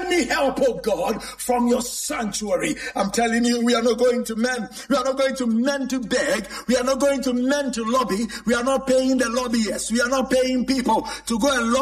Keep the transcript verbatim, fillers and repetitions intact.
Send me help, oh God, from your sanctuary. I'm telling you, we are not going to men. We are not going to men to beg. We are not going to men to lobby. We are not paying the lobbyists. We are not paying people to go and lobby